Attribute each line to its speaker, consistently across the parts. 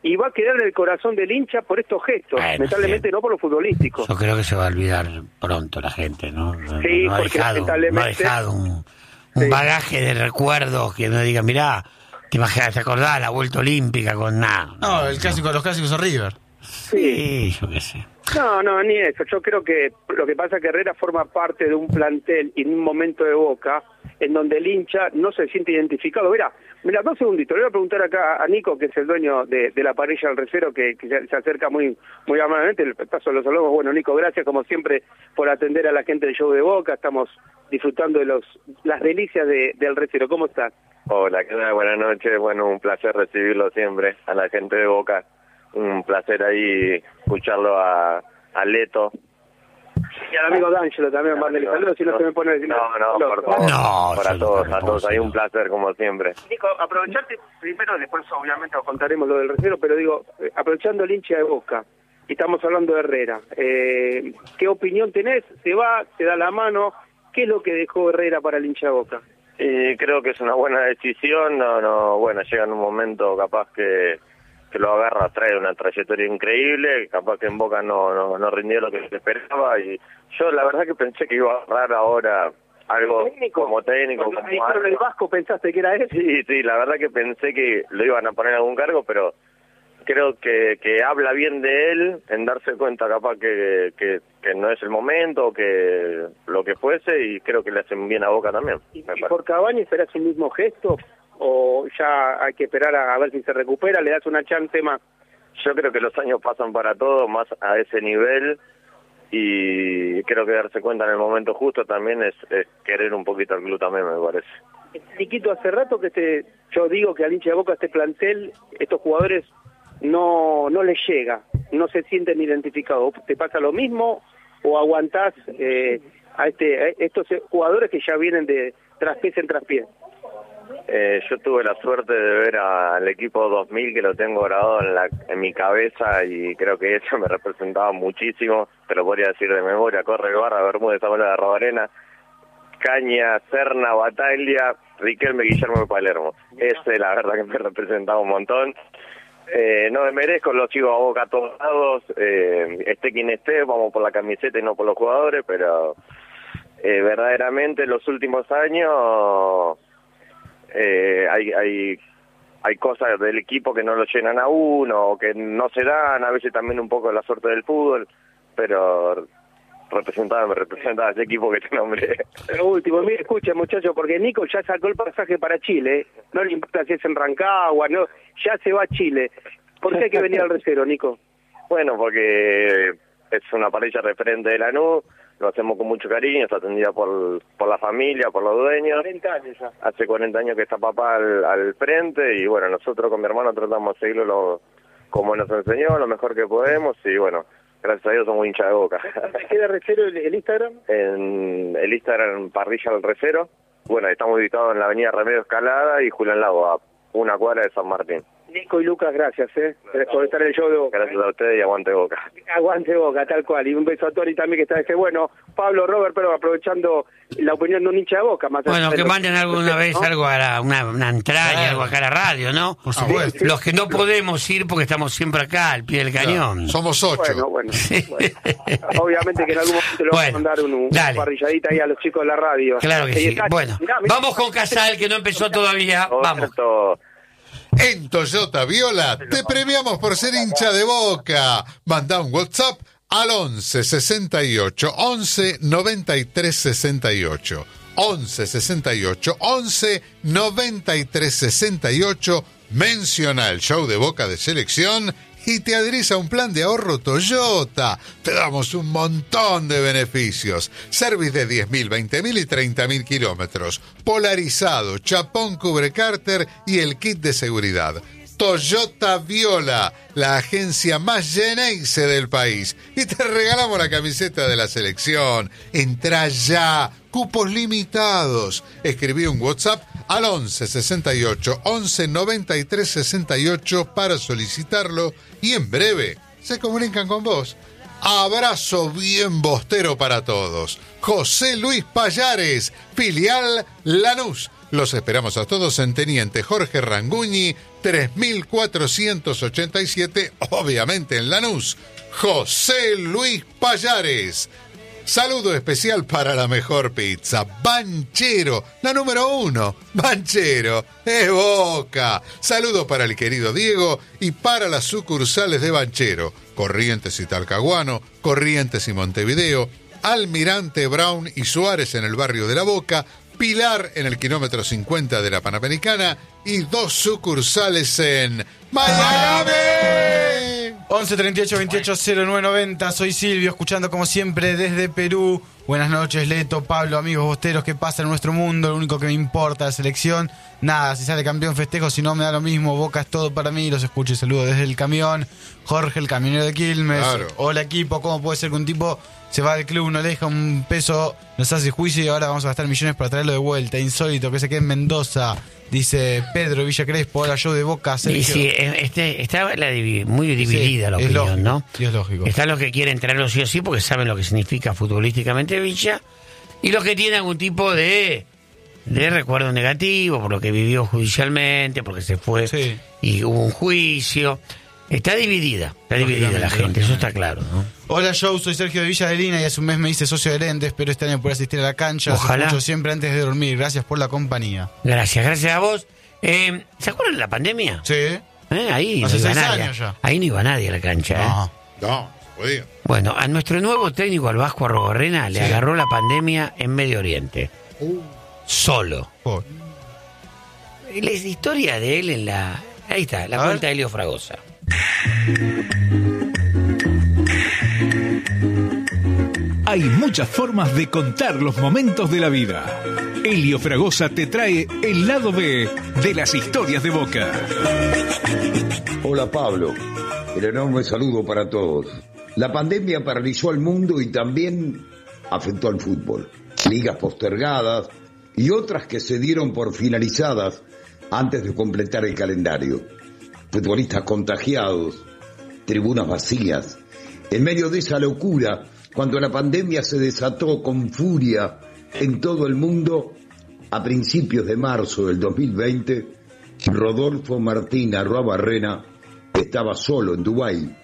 Speaker 1: y va a quedar en el corazón del hincha por estos gestos, lamentablemente no por lo futbolístico.
Speaker 2: Yo creo que se va a olvidar pronto la gente, ¿no?
Speaker 1: Sí,
Speaker 2: no ha
Speaker 1: porque
Speaker 2: dejado,
Speaker 1: lamentablemente...
Speaker 2: no ha dejado un bagaje de recuerdos que no digan, mirá, te imaginas, te acordás la vuelta olímpica con nada.
Speaker 3: No, los clásicos de River.
Speaker 2: Sí, yo qué sé.
Speaker 1: No, ni eso. Yo creo que lo que pasa es que Herrera forma parte de un plantel y en un momento de Boca en donde el hincha no se siente identificado. Mira, 2 segunditos. Le voy a preguntar acá a Nico, que es el dueño de la parrilla del Recero, que se acerca muy amablemente. El paso los saludos. Bueno, Nico, gracias como siempre por atender a la gente del show de Boca. Estamos disfrutando de las delicias del Recero. ¿Cómo estás?
Speaker 4: Hola, ¿qué tal? Buenas noches. Bueno, un placer recibirlo siempre a la gente de Boca. Un placer ahí escucharlo a Leto.
Speaker 1: Y al amigo D'Angelo también, mándale saludos, si no se me pone a decir...
Speaker 4: No, por favor.
Speaker 2: No,
Speaker 4: para todos, hay un placer como siempre.
Speaker 1: Nico, aprovecharte primero, después obviamente os contaremos lo del Recero, pero digo, aprovechando el hincha de Boca, y estamos hablando de Herrera, ¿qué opinión tenés? ¿Se va? ¿Se da la mano? ¿Qué es lo que dejó Herrera para el hincha de Boca?
Speaker 4: Creo que es una buena decisión, bueno, llega en un momento capaz que lo agarra, trae una trayectoria increíble, capaz que en Boca no rindió lo que se esperaba, y yo la verdad que pensé que iba a agarrar ahora algo como técnico.
Speaker 1: Como en el Vasco pensaste que era él.
Speaker 4: Sí, la verdad que pensé que lo iban a poner en algún cargo, pero creo que habla bien de él en darse cuenta capaz que no es el momento, que lo que fuese, y creo que le hacen bien a Boca también.
Speaker 1: ¿Y por Cavani esperás el mismo gesto? ¿O ya hay que esperar a ver si se recupera? ¿Le das una chance más?
Speaker 4: Yo creo que los años pasan para todos, más a ese nivel, y creo que darse cuenta en el momento justo también es querer un poquito al club también, me parece.
Speaker 1: Chiquito, hace rato que yo digo que al hincha de Boca este plantel, estos jugadores no les llega, no se sienten identificados. ¿Te pasa lo mismo o aguantás a estos jugadores que ya vienen de traspiés en traspiés?
Speaker 4: Yo tuve la suerte de ver al equipo 2000, que lo tengo grabado en mi cabeza, y creo que eso me representaba muchísimo. Te lo podría decir de memoria: Corre, Barra, Bermúdez, Zamora de Robarena, Caña, Serna, Bataglia, Riquelme, Guillermo de Palermo. Ese la verdad que me representaba un montón. No me merezco, lo sigo a Boca a todos lados, esté quien esté, vamos por la camiseta y no por los jugadores, pero verdaderamente en los últimos años hay cosas del equipo que no lo llenan a uno, o que no se dan, a veces también un poco la suerte del fútbol, pero me representaba ese equipo que te nombré.
Speaker 1: Lo último, mire, escucha, muchacho, porque Nico ya sacó el pasaje para Chile, no le importa si es en Rancagua, no, ya se va a Chile. ¿Por qué hay que venir al Recero, Nico?
Speaker 4: Bueno, porque es una parrilla referente de Lanús, lo hacemos con mucho cariño, está atendida por la familia, por los dueños.
Speaker 1: 40 años ya.
Speaker 4: Hace 40 años que está papá al frente, y bueno, nosotros con mi hermano tratamos de seguirlo como nos enseñó, lo mejor que podemos, y bueno, gracias a Dios somos hinchas de Boca.
Speaker 1: ¿Te queda Recero el Instagram?
Speaker 4: En el Instagram, Parrilla del Recero. Bueno, estamos ubicados en la avenida Remedio Escalada y Julián Lago, a una cuadra de San Martín.
Speaker 1: Nico y Lucas, gracias por estar en el show de Boca.
Speaker 4: Gracias a ustedes y aguante Boca.
Speaker 1: Aguante Boca, tal cual. Y un beso a Tony también, que está desde bueno. Pablo, Robert, pero aprovechando la opinión de un hincha de Boca. Más
Speaker 2: bueno, que manden alguna vez algo a una entraña, algo acá a la radio, ¿no?
Speaker 3: Por supuesto.
Speaker 2: Los que no podemos ir porque estamos siempre acá, al pie del cañón.
Speaker 5: Somos 8.
Speaker 1: Bueno. Obviamente que en algún momento le vamos a mandar una parrilladita ahí a los chicos de la radio.
Speaker 2: Claro que sí. Bueno, vamos con Casal, que no empezó todavía. Vamos.
Speaker 5: En Toyota Viola te premiamos por ser hincha de Boca. Manda un WhatsApp al 11 68 11 93 68. 11 68 11 93 68. Menciona el show de Boca de Selección y te adherís a un plan de ahorro Toyota. Te damos un montón de beneficios. Service de 10.000, 20.000 y 30.000 kilómetros. Polarizado, chapón cubre cárter y el kit de seguridad. Toyota Viola, la agencia más Geneise del país. Y te regalamos la camiseta de la selección. Entrá ya. Cupos limitados. Escribí un WhatsApp al 11 68 11 93 68 para solicitarlo y en breve se comunican con vos. Abrazo bien bostero para todos. José Luis Payares, filial Lanús. Los esperamos a todos en Teniente Jorge Ranguñi, 3487, obviamente en Lanús. José Luis Payares. Saludo especial para la mejor pizza, Banchero, la número 1, Banchero, es Boca. Saludo para el querido Diego y para las sucursales de Banchero, Corrientes y Talcahuano, Corrientes y Montevideo, Almirante Brown y Suárez en el barrio de La Boca, Pilar en el kilómetro 50 de la Panamericana y 2 sucursales en Miami.
Speaker 3: 11 38 28 09 90. Soy Silvio, escuchando como siempre desde Perú. Buenas noches, Leto, Pablo, amigos bosteros. ¿Qué pasa en nuestro mundo? Lo único que me importa, la selección. Nada, si sale campeón festejo, si no me da lo mismo. Boca es todo para mí. Los escucho y saludo desde el camión. Jorge, el camionero de Quilmes.
Speaker 5: Claro.
Speaker 3: Hola, equipo. ¿Cómo puede ser que un tipo se va del club, no le deja un peso, nos hace juicio y ahora vamos a gastar millones para traerlo de vuelta? Insólito que se quede en Mendoza, dice Pedro Villa Crespo. Ahora yo de Boca, Sergio.
Speaker 2: Sí, está muy dividida, sí, la opinión,
Speaker 3: lógico,
Speaker 2: ¿no?
Speaker 3: Sí, es lógico.
Speaker 2: Están los que quieren traerlo sí o sí porque saben lo que significa futbolísticamente Villa, y los que tienen algún tipo de recuerdo negativo por lo que vivió judicialmente, porque se fue, sí, y hubo un juicio. Está dividida la gente, eso está claro, ¿no?
Speaker 3: Hola, Joe, soy Sergio de Villa de Lina y hace un mes me hice socio de Lentes, pero este año por asistir a la cancha.
Speaker 2: Ojalá.
Speaker 3: Los escucho siempre antes de dormir. Gracias por la compañía.
Speaker 2: Gracias a vos. ¿Se acuerdan de la pandemia?
Speaker 3: Sí.
Speaker 2: Ahí
Speaker 3: hace
Speaker 2: no
Speaker 3: 6
Speaker 2: iba nadie.
Speaker 3: años ya.
Speaker 2: Ahí no iba nadie a la cancha,
Speaker 5: No, podía.
Speaker 2: Bueno, a nuestro nuevo técnico, al Vasco Arrogorrena, le agarró la pandemia en Medio Oriente. Solo. La historia de él en la... Ahí está, la cuenta de Elio Fragosa.
Speaker 6: Hay muchas formas de contar los momentos de la vida. Elio Fragosa te trae el lado B de las historias de Boca.
Speaker 7: Hola, Pablo, el enorme saludo para todos. La pandemia paralizó al mundo y también afectó al fútbol. Ligas postergadas y otras que se dieron por finalizadas antes de completar el calendario. Futbolistas contagiados, tribunas vacías. En medio de esa locura, cuando la pandemia se desató con furia en todo el mundo, a principios de marzo del 2020, Rodolfo Martín Arruabarrena estaba solo en Dubái.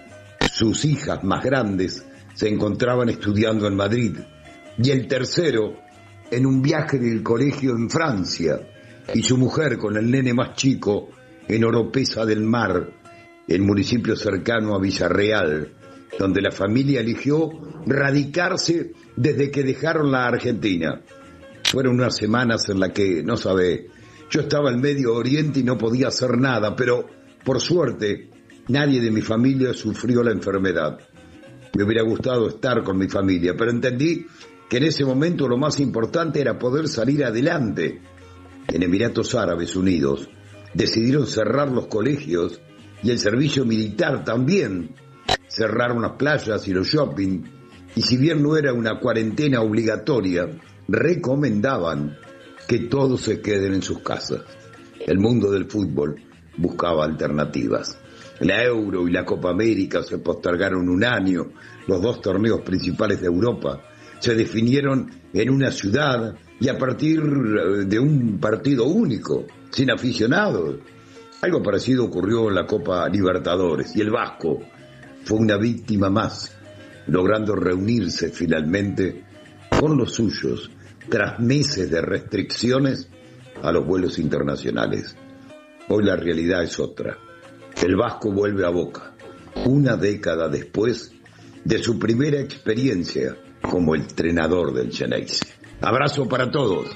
Speaker 7: Sus hijas más grandes se encontraban estudiando en Madrid y el tercero en un viaje del colegio en Francia, y su mujer con el nene más chico en Oropesa del Mar, el municipio cercano a Villarreal, donde la familia eligió radicarse desde que dejaron la Argentina. Fueron unas semanas en las que, no sabe, yo estaba en Medio Oriente y no podía hacer nada, pero por suerte nadie de mi familia sufrió la enfermedad. Me hubiera gustado estar con mi familia, pero entendí que en ese momento lo más importante era poder salir adelante. En Emiratos Árabes Unidos decidieron cerrar los colegios y el servicio militar también. Cerraron las playas y los shopping, y si bien no era una cuarentena obligatoria, recomendaban que todos se queden en sus casas. El mundo del fútbol buscaba alternativas. La Euro y la Copa América se postergaron un año. Los 2 torneos principales de Europa se definieron en una ciudad y a partir de un partido único, sin aficionados. Algo parecido ocurrió en la Copa Libertadores, y el Vasco fue una víctima más, logrando reunirse finalmente con los suyos tras meses de restricciones a los vuelos internacionales. Hoy la realidad es otra. El Vasco vuelve a Boca, una década después de su primera experiencia como entrenador del Xeneize. Abrazo para todos.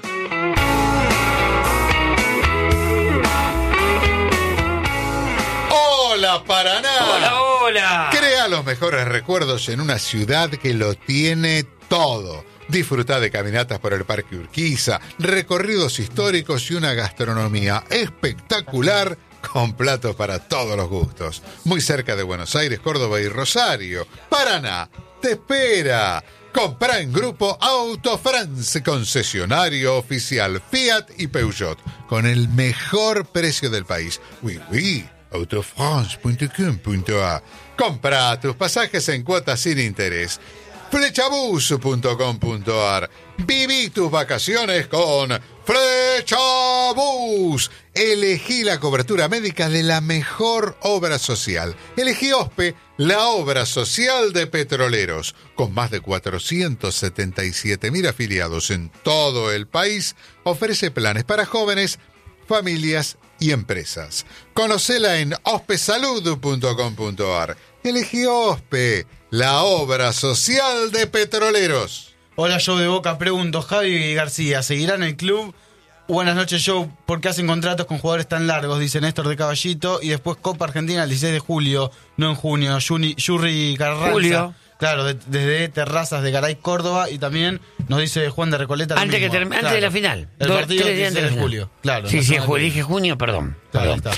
Speaker 5: ¡Hola, Paraná!
Speaker 2: ¡Hola!
Speaker 5: Crea los mejores recuerdos en una ciudad que lo tiene todo. Disfruta de caminatas por el Parque Urquiza, recorridos históricos y una gastronomía espectacular con platos para todos los gustos. Muy cerca de Buenos Aires, Córdoba y Rosario. Paraná te espera. Comprá en Grupo Auto France, concesionario oficial Fiat y Peugeot, con el mejor precio del país. Oui, autofrance.com.ar. Comprá tus pasajes en cuotas sin interés. Flechabus.com.ar. Viví tus vacaciones con Flechabús. Elegí la cobertura médica de la mejor obra social. Elegí OSPE, la obra social de Petroleros. Con más de 477.000 afiliados en todo el país, ofrece planes para jóvenes, familias y empresas. Conocela en ospesalud.com.ar. Elegí OSPE, la obra social de Petroleros.
Speaker 3: Hola, Show de Boca. Pregunto, Javi García, ¿seguirá en el club? Buenas noches, Show. ¿Por qué hacen contratos con jugadores tan largos? Dice Néstor de Caballito. Y después Copa Argentina el 16 de julio, no en junio. Yuri Carranza.
Speaker 2: Julio.
Speaker 3: Claro, desde Terrazas de Garay, Córdoba. Y también nos dice Juan de Recoleta.
Speaker 2: Antes de la final.
Speaker 3: El partido el 16 de julio. Claro.
Speaker 2: Sí, dije junio, perdón.
Speaker 3: Claro,
Speaker 2: está.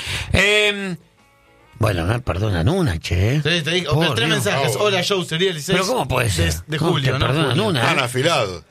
Speaker 2: Bueno, me perdonan una, che.
Speaker 3: Sí, te digo, tres mensajes. Hola, Show, sería el 16
Speaker 2: ¿Pero cómo puede ser?
Speaker 3: de julio, ¿no?
Speaker 2: Perdonan una.
Speaker 5: Están afilados.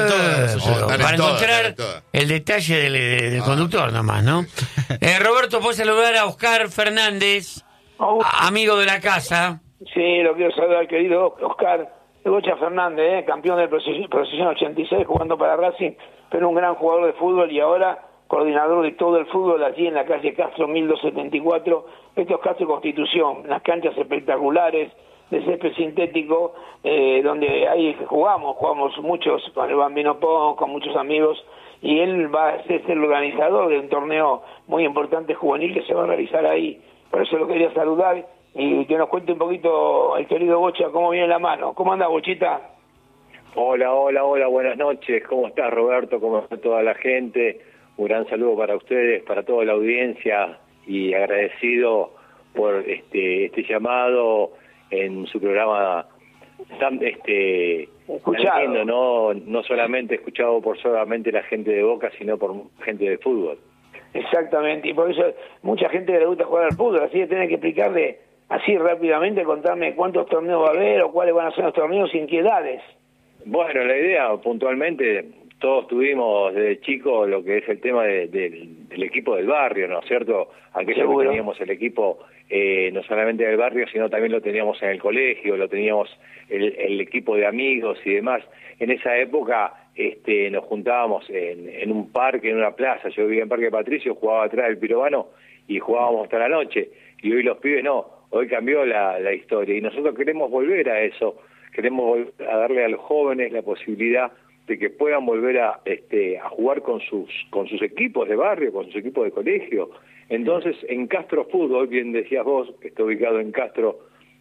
Speaker 2: Para encontrar el detalle del conductor nomás, ¿no? Roberto, ¿puedes saludar a Oscar Fernández, amigo de la casa?
Speaker 8: Sí, lo quiero saludar, querido Oscar Bocha Fernández, campeón del Procesión 86, jugando para Racing, pero un gran jugador de fútbol y ahora coordinador de todo el fútbol allí en la calle Castro 1274, esto es Castro Constitución, las canchas espectaculares de césped sintético, donde ahí jugamos muchos con el Bambino Pons, con muchos amigos, y él va a ser el organizador de un torneo muy importante juvenil que se va a realizar ahí. Por eso lo quería saludar y que nos cuente un poquito el querido Bocha cómo viene la mano. ¿Cómo anda, Bochita?
Speaker 9: Hola, buenas noches. ¿Cómo estás, Roberto? ¿Cómo está toda la gente? Un gran saludo para ustedes, para toda la audiencia y agradecido por este llamado en su programa tan escuchado, no solamente escuchado por solamente la gente de Boca, sino por gente de fútbol.
Speaker 8: Exactamente, y por eso mucha gente que le gusta jugar al fútbol, así que tenés que explicarle así rápidamente, contarme cuántos torneos va a haber o cuáles van a ser los torneos y en qué edades.
Speaker 9: Bueno, la idea puntualmente, todos tuvimos desde chicos lo que es el tema del equipo del barrio, ¿no es cierto? Aquello que teníamos el equipo no solamente del barrio, sino también lo teníamos en el colegio, lo teníamos el equipo de amigos y demás. En esa época nos juntábamos en un parque, en una plaza. Yo vivía en Parque Patricio, jugaba atrás del Pirobano y jugábamos hasta la noche. Y hoy los pibes no, hoy cambió la historia. Y nosotros queremos volver a eso, queremos volver a darle a los jóvenes la posibilidad de que puedan volver a jugar con sus equipos de barrio, con sus equipos de colegio. Entonces, en Castro Fútbol, bien decías vos, que está ubicado en Castro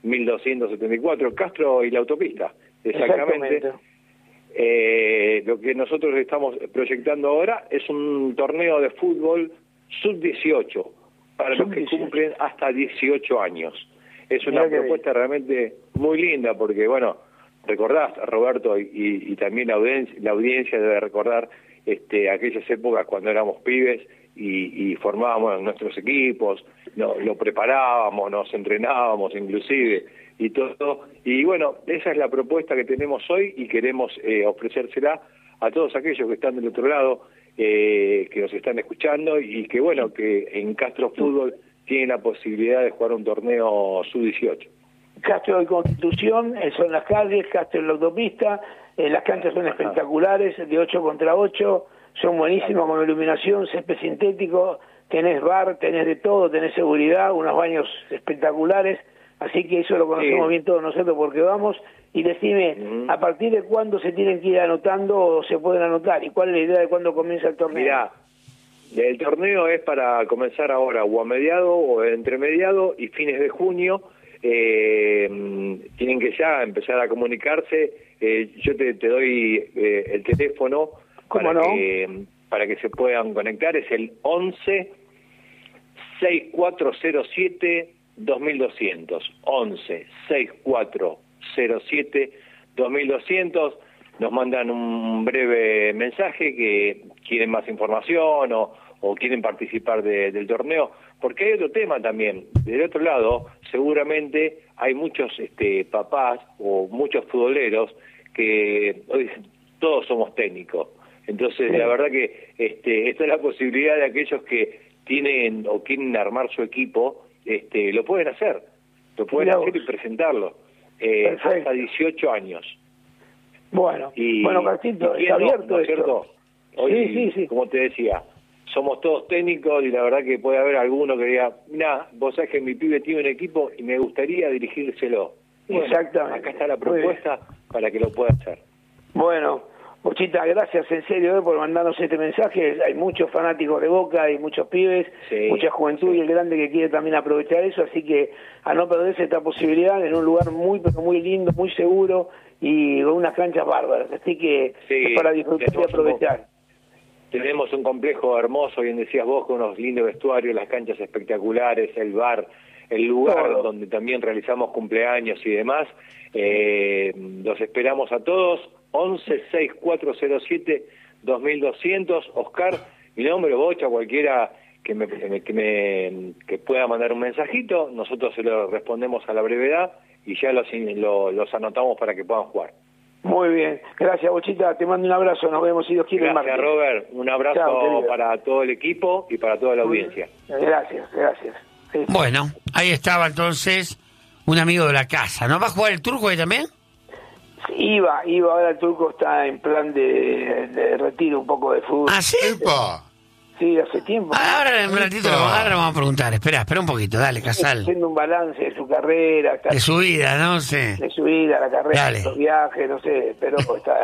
Speaker 9: 1274, Castro y la autopista, exactamente. Lo que nosotros estamos proyectando ahora es un torneo de fútbol sub-18, para los que cumplen hasta 18 años. Es una propuesta realmente muy linda, porque, bueno, recordás, Roberto, y también la audiencia debe recordar aquellas épocas cuando éramos pibes y formábamos nuestros equipos, lo preparábamos, nos entrenábamos inclusive, y todo. Y bueno, esa es la propuesta que tenemos hoy y queremos ofrecérsela a todos aquellos que están del otro lado, que nos están escuchando y que, bueno, que en Castro Fútbol tienen la posibilidad de jugar un torneo sub-18.
Speaker 8: Castro de Constitución, son las calles, Castro en la autopista, las canchas son espectaculares, de 8 contra 8, son buenísimas con iluminación, césped sintético, tenés bar, tenés de todo, tenés seguridad, unos baños espectaculares, así que eso lo conocemos bien todos nosotros porque vamos. Y decime, ¿a partir de cuándo se tienen que ir anotando o se pueden anotar? ¿Y cuál es la idea de cuándo comienza el torneo?
Speaker 9: Mirá, el torneo es para comenzar ahora o a mediado o entre mediado y fines de junio. Tienen que ya empezar a comunicarse. Yo te doy el teléfono para que se puedan conectar. Es el 11 6407 2200 11 6407 2200. Nos mandan un breve mensaje que quieren más información o quieren participar del torneo, porque hay otro tema también. Del otro lado, seguramente hay muchos papás o muchos futboleros que hoy dicen, todos somos técnicos. Entonces, la verdad que esta es la posibilidad de aquellos que tienen o quieren armar su equipo, lo pueden hacer. Lo pueden hacer y presentarlo. Hasta 18 años.
Speaker 8: Bueno, Cartito, está abierto
Speaker 9: ¿no es cierto? Hoy,
Speaker 8: sí.
Speaker 9: como te decía, somos todos técnicos y la verdad que puede haber alguno que diga, mirá, vos sabés que mi pibe tiene un equipo y me gustaría dirigírselo. Bueno,
Speaker 8: exactamente.
Speaker 9: acá está la propuesta para que lo pueda hacer.
Speaker 8: Bueno, Bochita, gracias en serio por mandarnos este mensaje. Hay muchos fanáticos de Boca, hay muchos pibes, mucha juventud y el grande que quiere también aprovechar eso, así que a no perderse esta posibilidad en un lugar muy, pero muy lindo, muy seguro y con unas canchas bárbaras, así que es para disfrutar y aprovechar.
Speaker 9: Tenemos un complejo hermoso, bien decías vos, con unos lindos vestuarios, las canchas espectaculares, el bar, el lugar donde también realizamos cumpleaños y demás. Los esperamos a todos. 11-6407-2200. Oscar, mi nombre, Bocha, cualquiera que pueda mandar un mensajito, nosotros se lo respondemos a la brevedad y ya los anotamos para que puedan jugar.
Speaker 8: Muy bien, gracias Bochita, te mando un abrazo, nos vemos si Dios quiere.
Speaker 9: Gracias Robert, un abrazo para todo el equipo y para toda la audiencia.
Speaker 8: Gracias. Sí.
Speaker 2: Bueno, ahí estaba entonces un amigo de la casa, ¿no? ¿Va a jugar el Turco ahí también?
Speaker 8: Iba, ahora el Turco está en plan de retiro un poco de fútbol.
Speaker 2: ¿Ah, sí?
Speaker 5: ¡Epa!
Speaker 8: Sí, hace tiempo.
Speaker 2: Ahora en un ratito ahora vamos a preguntar. Espera un poquito, dale, Casal.
Speaker 8: Haciendo un balance de su carrera.
Speaker 2: De su vida, no sé.
Speaker 8: De su vida, la carrera,
Speaker 2: dale.
Speaker 8: Los viajes, no sé, pero está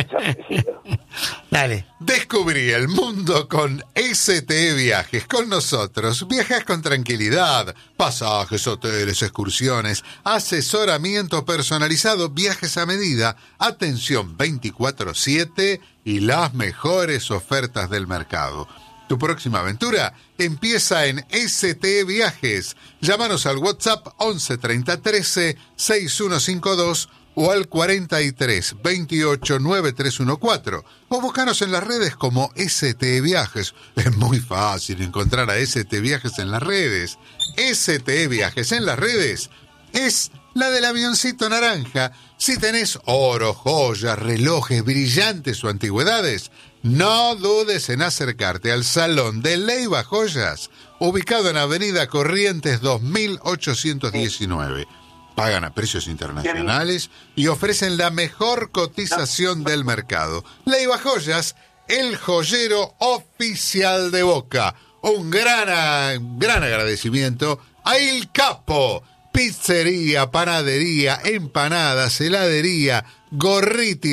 Speaker 2: Dale.
Speaker 5: Descubrí el mundo con STE Viajes. Con nosotros viajas con tranquilidad. Pasajes, hoteles, excursiones, asesoramiento personalizado, viajes a medida, atención 24/7 y las mejores ofertas del mercado. Tu próxima aventura empieza en STE Viajes. Llámanos al WhatsApp 11 30 13 6152 o al 43 28 9314 o búscanos en las redes como STE Viajes. Es muy fácil encontrar a STE Viajes en las redes. STE Viajes en las redes es la del avioncito naranja. Si tenés oro, joyas, relojes brillantes o antigüedades, no dudes en acercarte al Salón de Leiva Joyas, ubicado en Avenida Corrientes 2819. Pagan a precios internacionales y ofrecen la mejor cotización del mercado. Leiva Joyas, el joyero oficial de Boca. Un gran agradecimiento a El Capo. Pizzería, panadería, empanadas, heladería, Gorriti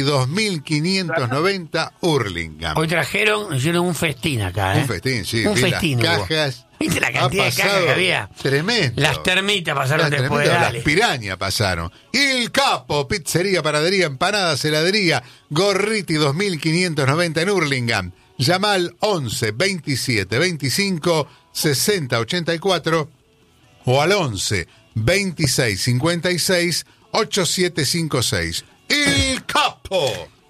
Speaker 5: 2590 Hurlingham.
Speaker 2: Hoy hicieron un festín acá, ¿eh?
Speaker 5: Un festín, sí.
Speaker 2: Un festín.
Speaker 5: Cajas.
Speaker 2: ¿Viste la cantidad de cajas que había?
Speaker 5: Tremendo.
Speaker 2: Las termitas pasaron después,
Speaker 5: las pirañas pasaron. El Capo, pizzería, panadería, empanadas, heladería, Gorriti 2590 en Hurlingham. Llama al 11 27 25 60 84 o al 11 26 56 8756. ¡El Capo!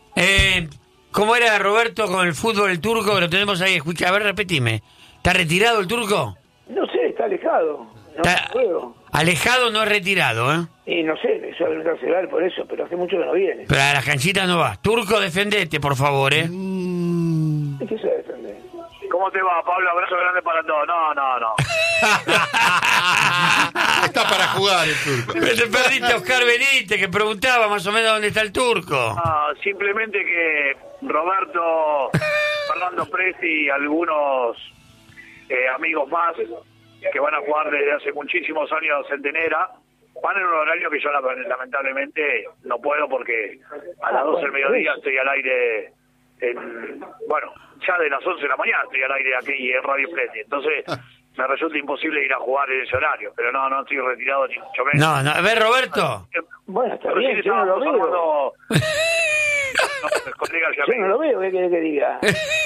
Speaker 2: ¿Cómo era Roberto con el fútbol el Turco? Lo tenemos ahí, escucha, a ver, repetime. ¿Está retirado el Turco?
Speaker 8: No sé, está alejado. No
Speaker 2: está
Speaker 8: puedo.
Speaker 2: Alejado no es retirado, ¿eh?
Speaker 8: Y no sé, eso es carcelar por eso, pero hace mucho que no viene.
Speaker 2: Pero a las canchitas no va. Turco, defendete, por favor, ¿eh?
Speaker 8: ¿Qué se defende?
Speaker 10: ¿Cómo te va, Pablo? Abrazo grande para todos. No.
Speaker 5: Está para jugar el Turco.
Speaker 2: Pero te perdiste a Oscar Benítez, que preguntaba más o menos dónde está el Turco.
Speaker 10: Simplemente que Roberto, Fernando Presti y algunos amigos más que van a jugar desde hace muchísimos años Centenera, van en un horario que yo lamentablemente no puedo porque a las 12 del mediodía estoy al aire ya de las 11 de la mañana estoy al aire aquí en Radio Presti, entonces me resulta imposible ir a jugar en ese horario, pero no estoy retirado ni mucho menos.
Speaker 2: No, a ver, Roberto.
Speaker 8: Bueno, está bien, yo no lo veo. Yo no lo veo, ¿qué querés que diga?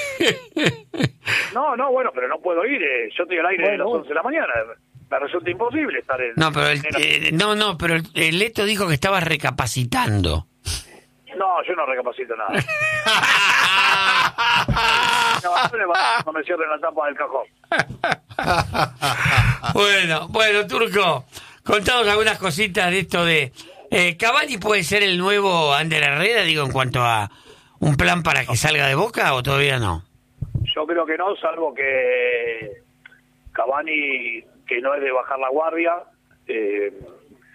Speaker 10: No, bueno, pero no puedo ir, yo estoy al aire de las 11 de la mañana, me resulta imposible estar en...
Speaker 2: No, pero el Leto dijo que estabas recapacitando.
Speaker 10: No, yo no recapacito nada. No me cierren la tapa del cajón.
Speaker 2: Bueno, Turco, contanos algunas cositas de esto de... ¿Cavani puede ser el nuevo Ander Herrera, digo, en cuanto a un plan para que salga de Boca o todavía no?
Speaker 10: Yo creo que no, salvo que Cavani, que no es de bajar la guardia,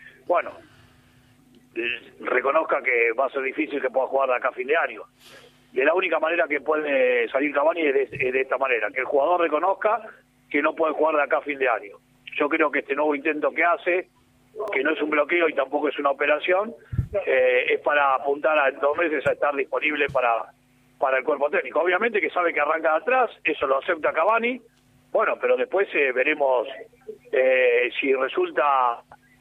Speaker 10: reconozca que va a ser difícil que pueda jugar de acá a fin de año. de la única manera que puede salir Cavani es de esta manera, que el jugador reconozca que no puede jugar de acá a fin de año. Yo creo que este nuevo intento que hace, que no es un bloqueo y tampoco es una operación, es para apuntar en 2 meses a estar disponible para el cuerpo técnico. Obviamente que sabe que arranca de atrás, eso lo acepta Cavani, bueno, pero después veremos si resulta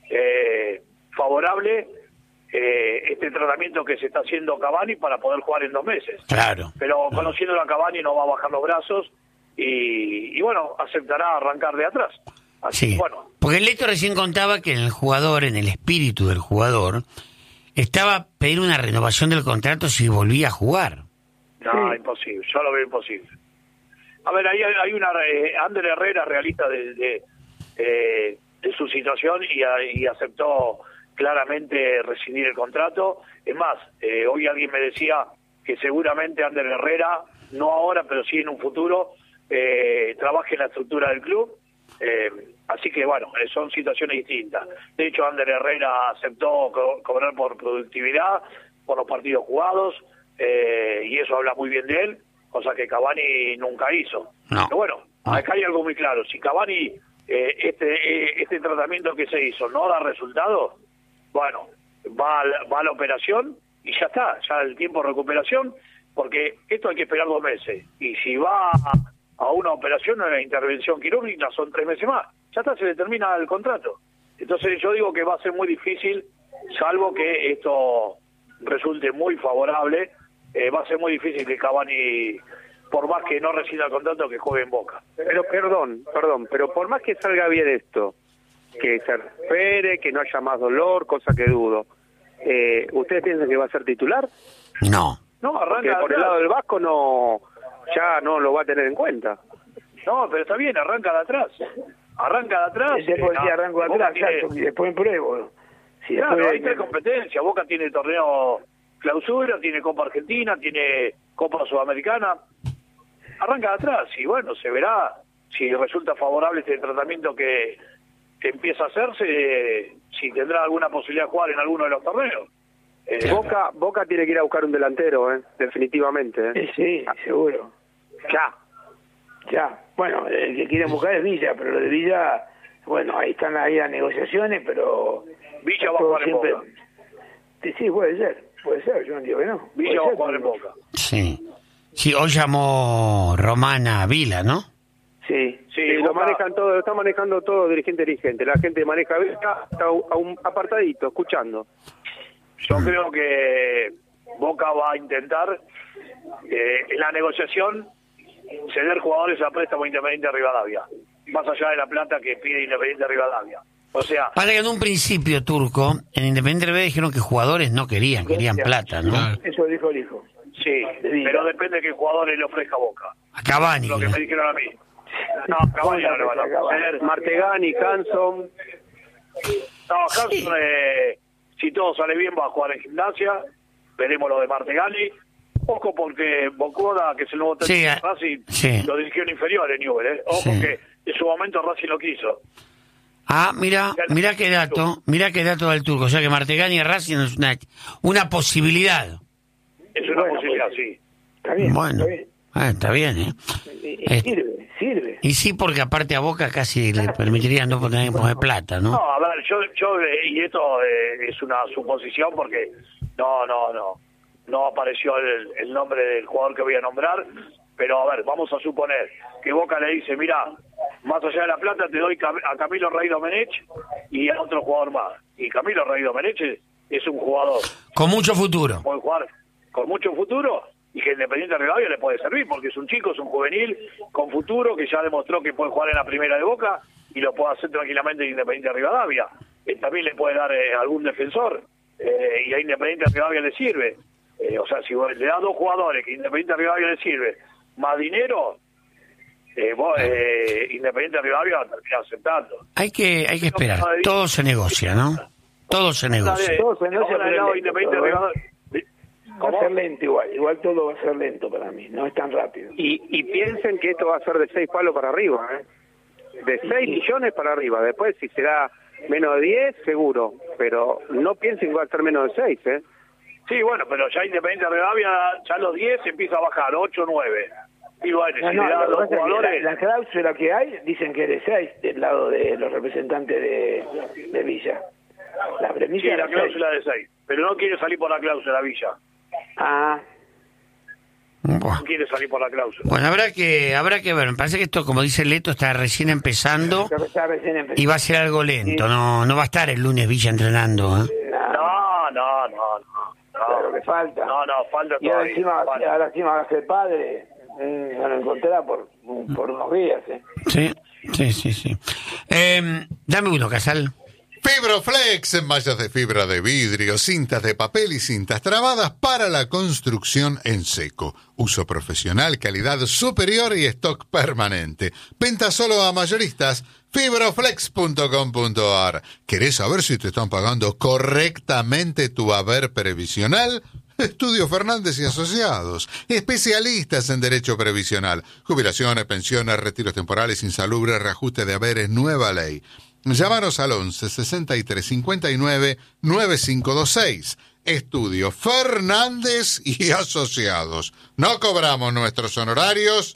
Speaker 10: favorable este tratamiento que se está haciendo Cavani para poder jugar en 2 meses.
Speaker 2: Claro.
Speaker 10: Pero conociendo a Cavani no va a bajar los brazos y bueno, aceptará arrancar de atrás. Así,
Speaker 2: sí,
Speaker 10: bueno.
Speaker 2: Porque el Leto recién contaba que en el jugador, en el espíritu del jugador, estaba pedir una renovación del contrato si volvía a jugar.
Speaker 10: No, imposible, yo lo veo imposible. A ver, ahí hay una... Ander Herrera, realista de su situación y aceptó claramente rescindir el contrato. Es más, hoy alguien me decía que seguramente Ander Herrera, no ahora, pero sí en un futuro, trabaje en la estructura del club. Así que bueno, son situaciones distintas. De hecho, Ander Herrera aceptó cobrar por productividad, por los partidos jugados, y eso habla muy bien de él, cosa que Cavani nunca hizo.
Speaker 2: No.
Speaker 10: Pero bueno, acá hay algo muy claro. Si Cavani, este tratamiento que se hizo no da resultado, bueno, va a la operación y ya está, ya el tiempo de recuperación, porque esto hay que esperar 2 meses. Y si va a una operación o una intervención quirúrgica son 3 meses más. Ya está, se le termina el contrato. Entonces yo digo que va a ser muy difícil, salvo que esto resulte muy favorable, va a ser muy difícil que Cavani, por más que no rescinda el contrato, que juegue en Boca.
Speaker 1: Pero perdón, pero por más que salga bien esto, que se recupere, que no haya más dolor, cosa que dudo, ¿ustedes piensan que va a ser titular?
Speaker 2: No.
Speaker 10: No, arranca
Speaker 1: porque por el lado del Vasco ya no lo va a tener en cuenta.
Speaker 10: No, pero está bien, arranca de atrás. Arranca de atrás.
Speaker 8: Después arranco de atrás, exacto, y después pruebo. Si
Speaker 10: claro,
Speaker 8: después...
Speaker 10: ahí está competencia. Boca tiene torneo clausura, tiene Copa Argentina, tiene Copa Sudamericana. Arranca de atrás y bueno, se verá si resulta favorable este tratamiento que empieza a hacerse, si tendrá alguna posibilidad de jugar en alguno de los torneos.
Speaker 1: Boca tiene que ir a buscar un delantero, definitivamente.
Speaker 8: Sí, seguro. Ya. Bueno, el que quiere buscar es Villa, pero lo de Villa, bueno, ahí están ahí las negociaciones, pero...
Speaker 10: Villa va a jugar siempre... en Boca.
Speaker 8: Sí, puede ser, yo no digo que no.
Speaker 10: Villa va a jugar en Boca.
Speaker 2: Sí, hoy llamó Romana Vila, ¿no?
Speaker 1: Sí, lo manejan todo, está manejando todo dirigente. La gente maneja Villa, está un apartadito, escuchando.
Speaker 10: Yo creo que Boca va a intentar en la negociación ceder jugadores a préstamo Independiente Rivadavia, más allá de la plata que pide Independiente Rivadavia. O sea,
Speaker 2: para que en un principio, Turco, en Independiente Rivadavia dijeron que jugadores no querían plata, ¿no?
Speaker 8: Claro. Eso dijo el hijo.
Speaker 10: Sí, pero depende de qué jugadores le ofrezca Boca.
Speaker 2: A Cavani.
Speaker 10: Lo que me dijeron a mí. No, Cavani no le van a hacer.
Speaker 1: Martegani, Hanson.
Speaker 10: No, Hanson, si todo sale bien, va a jugar en Gimnasia. Veremos lo de Martegani. Ojo porque Bocoda, que es el nuevo técnico de Racing, lo dirigió en inferior en Newell. Ojo que en su momento Racing lo quiso.
Speaker 2: Mira qué dato del Turco. O sea que Martegani y Racing es una posibilidad.
Speaker 10: Es una posibilidad, sí.
Speaker 8: Está bien.
Speaker 2: Bueno, está bien,
Speaker 8: Sirve.
Speaker 2: Y sí, porque aparte a Boca casi le permitirían no poner plata, ¿no?
Speaker 10: No, a ver, yo y esto es una suposición porque no apareció el nombre del jugador que voy a nombrar, pero a ver, vamos a suponer que Boca le dice, mira, más allá de la plata te doy a Camilo Rey Domenech y a otro jugador más. Y Camilo Rey Domenech es un jugador
Speaker 2: con mucho futuro.
Speaker 10: Puede jugar con mucho futuro y que Independiente Rivadavia le puede servir porque es un chico, es un juvenil con futuro que ya demostró que puede jugar en la primera de Boca y lo puede hacer tranquilamente en Independiente Rivadavia. También le puede dar algún defensor y a Independiente Rivadavia le sirve. O sea, si le da 2 jugadores que Independiente Rivadavia le sirve más dinero, Independiente Rivadavia va a terminar aceptando.
Speaker 2: Hay que esperar. Todo se negocia, ¿no? Todo se negocia.
Speaker 8: Todo se negocia, pero
Speaker 10: Independiente Rivadavia.
Speaker 8: Va a ser lento igual todo va a ser lento para mí, no es tan rápido.
Speaker 1: Y piensen que esto va a ser de 6 palos para arriba, de 6 millones para arriba. Después si será menos de 10, seguro, pero no piensen que va a ser menos de 6,
Speaker 10: Sí, bueno, pero ya Independiente Rivadavia, ya a los 10 empieza a bajar, 8, 9. Y bueno, si le da a los jugadores...
Speaker 8: La cláusula que hay, dicen que es de 6 del lado de los representantes de Villa. La premisa
Speaker 10: sí, la cláusula de 6. Pero no quiere salir por la cláusula, Villa.
Speaker 8: Ah.
Speaker 10: No quiere salir por la cláusula.
Speaker 2: Bueno, habrá que ver. Me parece que esto, como dice Leto, está recién empezando y va a ser algo lento. Sí. No va a estar el lunes Villa entrenando.
Speaker 10: No.
Speaker 8: Claro que falta.
Speaker 10: No, falta
Speaker 8: y
Speaker 10: todavía.
Speaker 8: Ahora encima va a ser padre. No lo encontrará por unos días.
Speaker 2: Sí. Dame uno, Casal.
Speaker 5: Fibroflex, en mallas de fibra de vidrio, cintas de papel y cintas trabadas para la construcción en seco. Uso profesional, calidad superior y stock permanente. Venta solo a mayoristas. Fibroflex.com.ar. ¿Querés saber si te están pagando correctamente tu haber previsional? Estudio Fernández y Asociados, especialistas en derecho previsional, jubilaciones, pensiones, retiros temporales, insalubres, reajuste de haberes, nueva ley. Llámanos al 11 63 59 9526. Estudio Fernández y Asociados. No cobramos nuestros honorarios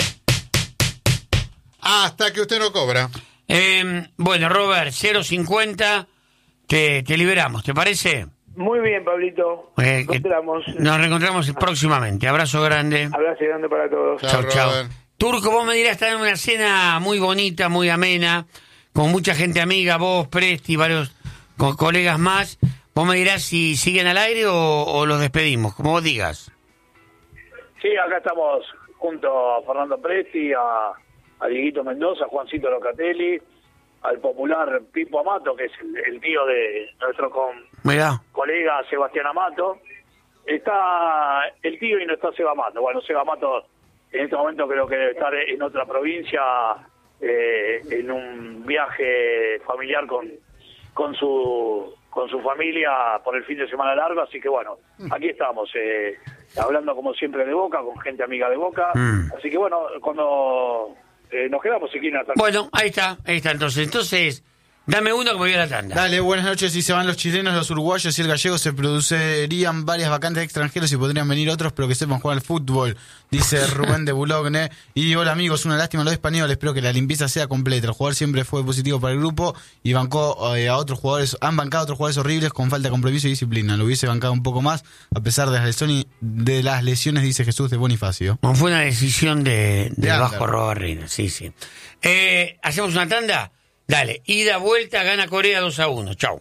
Speaker 5: hasta que usted no cobra.
Speaker 2: Bueno, Robert, 050, te liberamos, ¿te parece?
Speaker 8: Muy bien, Pablito.
Speaker 2: Nos reencontramos próximamente. Abrazo grande.
Speaker 8: Abrazo grande para todos.
Speaker 2: Chau. Turco, vos me dirás, está en una cena muy bonita, muy amena, con mucha gente amiga, vos, Presti, varios colegas más. Vos me dirás si siguen al aire o los despedimos, como vos digas.
Speaker 10: Sí, acá estamos junto a Fernando Presti, a Dieguito Mendoza, a Juancito Locatelli, al popular Pipo Amato, que es el tío de nuestro colega Sebastián Amato. Está el tío y no está Seba Amato. Bueno, Seba Amato en este momento creo que debe estar en otra provincia, en un viaje familiar con su familia por el fin de semana largo, así que bueno, aquí estamos, hablando como siempre de Boca, con gente amiga de Boca, así que bueno, cuando nos quedamos aquí en la tarde.
Speaker 2: Bueno, ahí está, entonces, dame uno que me voy a la tanda.
Speaker 3: Dale, buenas noches. Si se van los chilenos, los uruguayos y el gallego, se producirían varias vacantes de extranjeros y podrían venir otros, pero que sepan jugar al fútbol, dice Rubén de Boulogne. Y hola amigos, una lástima los españoles, espero que la limpieza sea completa. El jugador siempre fue positivo para el grupo y bancó a otros jugadores, han bancado a otros jugadores horribles con falta de compromiso y disciplina. Lo hubiese bancado un poco más, a pesar de las lesiones, dice Jesús de Bonifacio.
Speaker 2: No fue una decisión de Vasco Robarrina, sí. ¿Hacemos una tanda? Dale, ida, vuelta, gana Corea 2-1. Chau.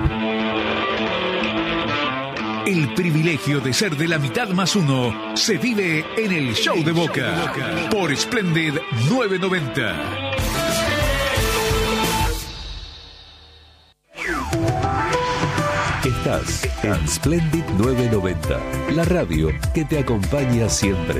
Speaker 6: El privilegio de ser de la mitad más uno se vive en el Show de Boca por Splendid 990.
Speaker 11: Estás en Splendid 990, la radio que te acompaña siempre.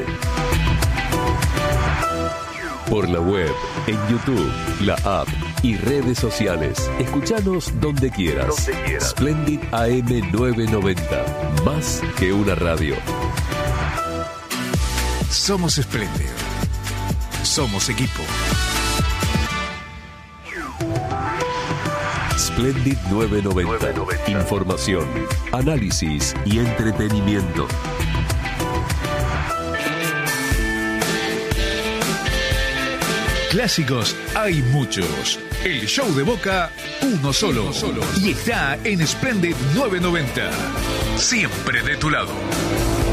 Speaker 11: Por la web, en YouTube, la app y redes sociales. Escuchanos donde quieras. Splendid AM 990. Más que una radio.
Speaker 6: Somos Splendid. Somos equipo.
Speaker 11: Splendid 990. Información, análisis y entretenimiento.
Speaker 6: Clásicos hay muchos. El show de Boca, uno solo. Y está en Splendid 990. Siempre de tu lado.